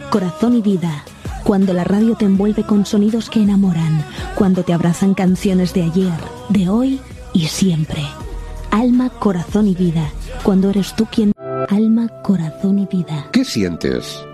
corazón y vida. Cuando la radio te envuelve con sonidos que enamoran. Cuando te abrazan canciones de ayer, de hoy y siempre. Alma, corazón y vida. Cuando eres tú quien... Alma, corazón y vida. ¿Qué sientes?